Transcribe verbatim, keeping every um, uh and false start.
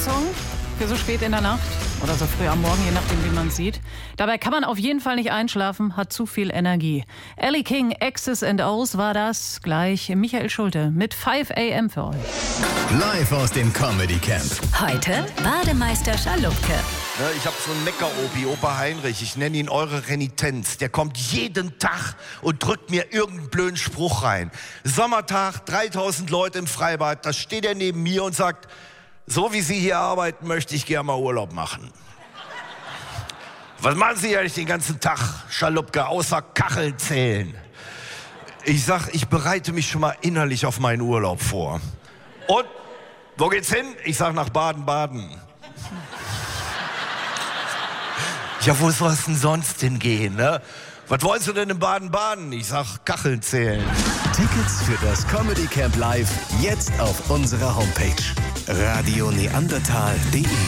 Song für so spät in der Nacht oder so früh am Morgen, je nachdem, wie man es sieht. Dabei kann man auf jeden Fall nicht einschlafen, hat zu viel Energie. Ellie King, X's and O's war das. Gleich Michael Schulte mit five a m für euch. Live aus dem Comedy Camp. Heute Bademeister Schalupke. Ich habe so einen Mecker-Opi, Opa Heinrich, ich nenne ihn eure Renitenz. Der kommt jeden Tag und drückt mir irgendeinen blöden Spruch rein. Sommertag, dreitausend Leute im Freibad, da steht er neben mir und sagt, so wie Sie hier arbeiten, möchte ich gerne mal Urlaub machen. Was machen Sie eigentlich den ganzen Tag, Schalupke, außer Kacheln zählen? Ich sag, ich bereite mich schon mal innerlich auf meinen Urlaub vor. Und, wo geht's hin? Ich sag, nach Baden-Baden. Ja, wo soll es denn sonst hingehen, ne? Was wollen Sie denn in Baden-Baden? Ich sag, Kacheln zählen. Tickets für das Comedy Camp Live jetzt auf unserer Homepage radio neandertal punkt de.